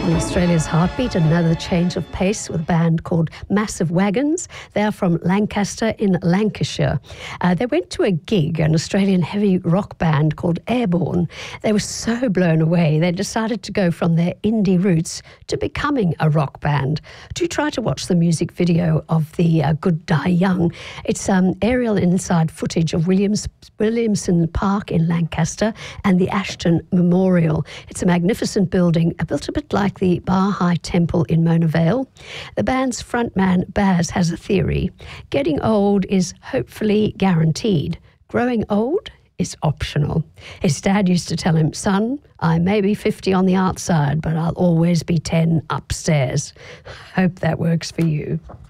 On Australia's Heartbeat, another change of pace with a band called Massive Wagons. They are from Lancaster in Lancashire. They went to a gig, an Australian heavy rock band called Airborne. They were so blown away, they decided to go from their indie roots to becoming a rock band. Do try to watch the music video of the Good Die Young. It's aerial inside footage of Williamson Park in Lancaster and the Ashton Memorial. It's a magnificent building, built a bit like the Baha'i Temple in Mona Vale. The band's frontman Baz has a theory. Getting old is hopefully guaranteed. Growing old is optional. His dad used to tell him, "Son, I may be 50 on the outside, but I'll always be 10 upstairs." Hope that works for you.